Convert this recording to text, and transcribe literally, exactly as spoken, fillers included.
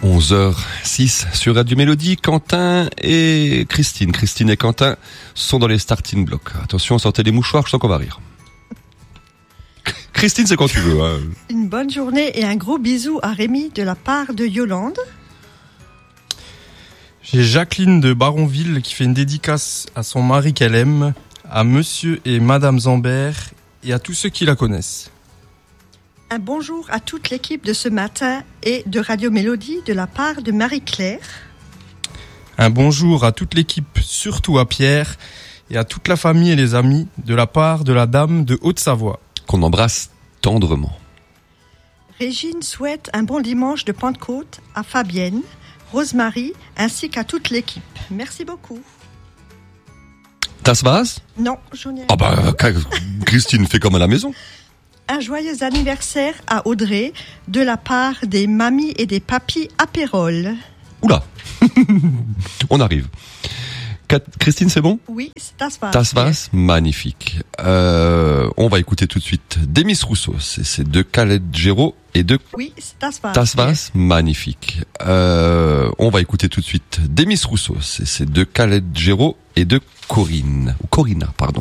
onze heures six sur Radio Mélodie. Quentin et Christine. Christine et Quentin sont dans les starting blocks. Attention, sortez les mouchoirs, je sens qu'on va rire. Christine, c'est quand tu veux. Hein. Une bonne journée et un gros bisou à Rémi de la part de Yolande. J'ai Jacqueline de Baronville qui fait une dédicace à son mari qu'elle aime, à monsieur et madame Zambert et à tous ceux qui la connaissent. Un bonjour à toute l'équipe de ce matin et de Radio Mélodie de la part de Marie-Claire. Un bonjour à toute l'équipe, surtout à Pierre, et à toute la famille et les amis de la part de la dame de Haute-Savoie. Qu'on embrasse tendrement. Régine souhaite un bon dimanche de Pentecôte à Fabienne, Rosemary ainsi qu'à toute l'équipe. Merci beaucoup. Das war's? Non, j'en ai. Ah bah, Christine fait comme à la maison. Un joyeux anniversaire à Audrey de la part des mamies et des papis apérol. Oula, on arrive. Christine, c'est bon? Oui, das war's. Das war's, magnifique. Euh, on va écouter tout de suite Demis Roussos, c'est de Calogero et de... Oui, das war's. Das war's, magnifique. Euh, on va écouter tout de suite Demis Roussos, c'est de Calogero et de Corinne, ou Corinna, pardon.